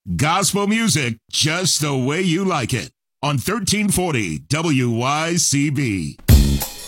Gospel music just the way you like it on 1340 WYCB.